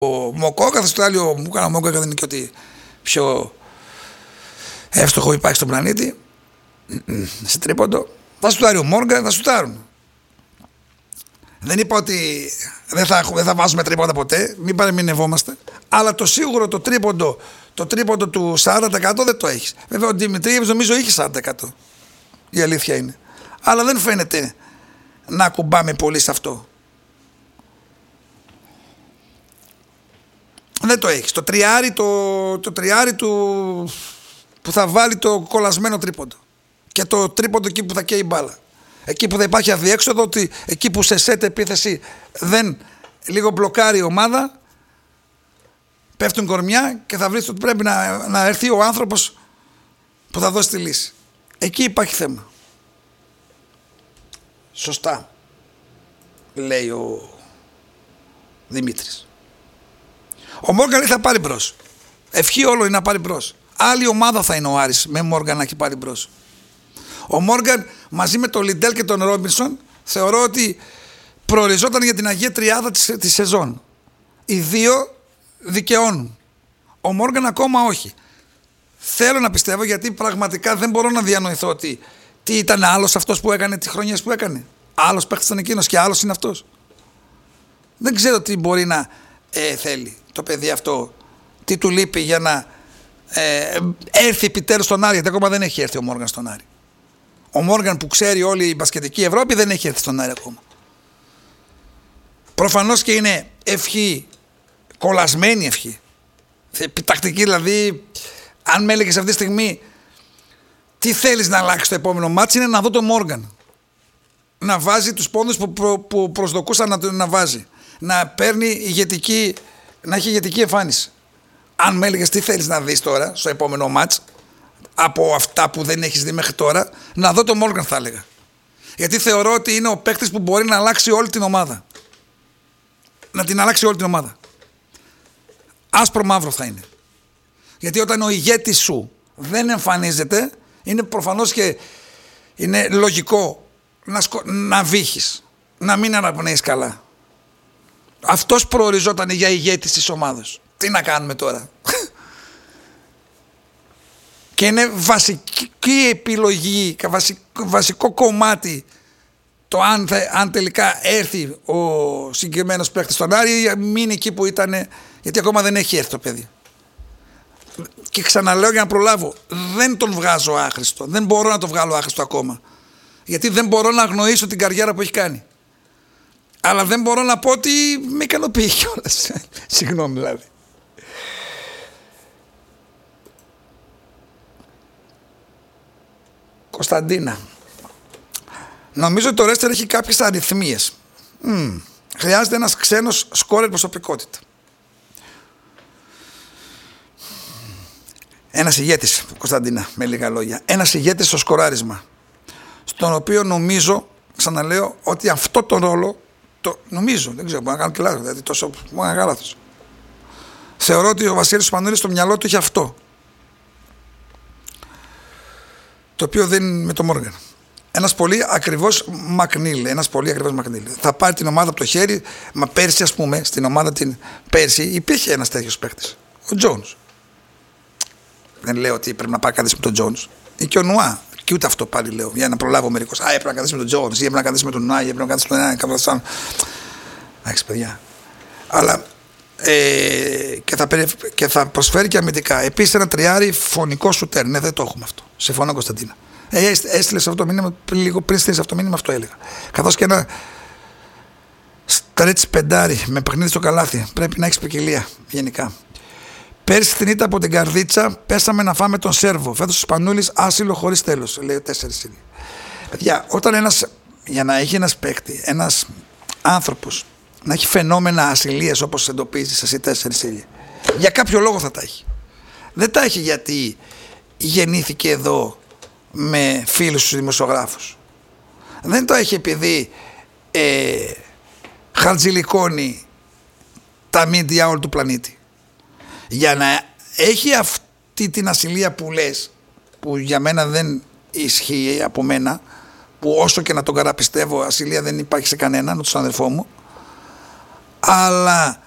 Μοκό, καθώς το άλλο μου έκανα Μοκό, δεν είναι και ότι πιο εύστοχο υπάρχει στον πλανήτη σε τρίποντο. Θα σουτάρει ο Μόργαν, θα σουτάρουν. Δεν είπα ότι δεν θα βάζουμε τρίποντα ποτέ, μην παρεμηνευόμαστε. Αλλά το σίγουρο το τρίποντο του 40% δεν το έχεις. Βέβαια ο Δημητρίου νομίζω είχε 40%. Η αλήθεια είναι. Αλλά δεν φαίνεται να ακουμπάμε πολύ σε αυτό. Δεν το έχεις. Το τριάρι του που θα βάλει το κολλασμένο τρίποντο. Και το τρίποντο εκεί που θα καίει η μπάλα. Εκεί που θα υπάρχει αδιέξοδο, εκεί που σε σετ επίθεση δεν λίγο μπλοκάρει η ομάδα, πέφτουν κορμιά και θα βρεις ότι πρέπει να έρθει ο άνθρωπος που θα δώσει τη λύση. Εκεί υπάρχει θέμα. Σωστά λέει ο Δημήτρης. Ο Μόργαν θα πάρει μπρος. Ευχή όλο είναι να πάρει μπρος. Άλλη ομάδα θα είναι ο Άρης με Μόργαν να έχει πάρει μπρος. Ο Μόργαν μαζί με τον Λιντέλ και τον Ρόμπινσον θεωρώ ότι προοριζόταν για την Αγία Τριάδα της σεζόν. Οι δύο δικαιώνουν. Ο Μόργαν ακόμα όχι. Θέλω να πιστεύω, γιατί πραγματικά δεν μπορώ να διανοηθώ ότι τι ήταν άλλος αυτός που έκανε τις χρονιές που έκανε. Άλλος παίχτης ήταν εκείνος και άλλος είναι αυτός. Δεν ξέρω τι μπορεί να θέλει το παιδί αυτό, τι του λείπει για να έρθει επιτέλους στον Άρη, γιατί ακόμα δεν έχει έρθει ο Μόργαν στον Άρη. Ο Μόργαν που ξέρει όλη η μπασκετική Ευρώπη δεν έχει έρθει στον Άρη ακόμα. Προφανώς και είναι ευχή, κολλασμένη ευχή. Επιτακτική δηλαδή, αν με έλεγες αυτή τη στιγμή τι θέλεις να αλλάξει το επόμενο μάτς, είναι να δω τον Μόργαν να βάζει τους πόντους που προσδοκούσαν να βάζει. Να παίρνει να έχει ηγετική εμφάνιση. Αν με έλεγες τι θέλεις να δεις τώρα στο επόμενο μάτς από αυτά που δεν έχεις δει μέχρι τώρα, να δω τον Μόργαν θα έλεγα. Γιατί θεωρώ ότι είναι ο παίκτης που μπορεί να αλλάξει όλη την ομάδα. Να την αλλάξει όλη την ομάδα. Άσπρο μαύρο θα είναι. Γιατί όταν ο ηγέτης σου δεν εμφανίζεται, είναι προφανώς και είναι λογικό να βύχεις, να μην αναπνέεις καλά. Αυτός προοριζόταν για ηγέτης της ομάδας. Τι να κάνουμε τώρα. Και είναι βασική επιλογή, βασικό κομμάτι το αν τελικά έρθει ο συγκεκριμένος παίκτης στον Άρη ή μείνει εκεί που ήταν, γιατί ακόμα δεν έχει έρθει το παιδί. Και ξαναλέω για να προλάβω, δεν τον βγάζω άχρηστο, δεν μπορώ να το βγάλω άχρηστο ακόμα, γιατί δεν μπορώ να αγνοήσω την καριέρα που έχει κάνει. Αλλά δεν μπορώ να πω ότι με ικανοποιεί κιόλας. Συγγνώμη δηλαδή. Κωνσταντίνα. Νομίζω ότι το Ρέστερ έχει κάποιες αριθμίες. Χρειάζεται ένας ξένος σκόρερ προσωπικότητα. Ένας ηγέτης, Κωνσταντίνα, με λίγα λόγια. Ένας ηγέτης στο σκοράρισμα. Στον οποίο νομίζω, ξαναλέω, ότι αυτό το ρόλο, νομίζω, δεν ξέρω, μπορεί να κάνω και λάθος, δηλαδή τόσο μου έκανε λάθος. Θεωρώ ότι ο Βασίλης Σπανούλης στο μυαλό του είχε αυτό. Το οποίο δεν είναι με τον Μόργαν. Ένας πολύ ακριβώς Μακνίλ. Θα πάρει την ομάδα από το χέρι. Μα πέρσι, ας πούμε, στην ομάδα πέρσι υπήρχε ένας τέτοιος παίκτης. Ο Τζόουνς. Δεν λέω ότι πρέπει να πάει να καθίσει με τον Τζόουνς. Ή και ο Νουά. Και ούτε αυτό πάλι λέω. Για να προλάβω μερικώς. Έπρεπε να καθίσει με τον Τζόουνς. Ή έπρεπε να καθίσει με τον Νουά. Ή έπρεπε να καθίσει με τον ένα. Εντάξει, παιδιά. Αλλά. Και θα προσφέρει και αμυντικά. Επίσης ένα τριάρι φωνικό σουτέρ. Ναι, δεν το έχουμε αυτό. Συμφωνώ, Κωνσταντίνα. Έστειλες αυτό το μήνυμα λίγο πριν στείλεις αυτό το μήνυμα, αυτό έλεγα. Καθώς και ένα στρέτς πεντάρι με παιχνίδι στο καλάθι. Πρέπει να έχεις ποικιλία γενικά. Πέρσι την ήττα από την Καρδίτσα πέσαμε να φάμε τον Σέρβο. Φέτος ο Σπανούλης άσυλο χωρίς τέλος. Λέει 4 είναι. Παιδιά, για να έχει ένας παίκτη, ένας άνθρωπος, να έχει φαινόμενα ασυλίας όπως εντοπίζεις εσύ 4 ήλια, για κάποιο λόγο θα τα έχει. Δεν τα έχει γιατί γεννήθηκε εδώ με φίλους τους δημοσιογράφους. Δεν το έχει επειδή χαρτζηλικώνει τα μίντια όλου του πλανήτη. Για να έχει αυτή την ασυλία που λες, που για μένα δεν ισχύει από μένα, που όσο και να τον καραπιστεύω ασυλία δεν υπάρχει σε κανέναν, ούτε στον αδερφό μου, αλλά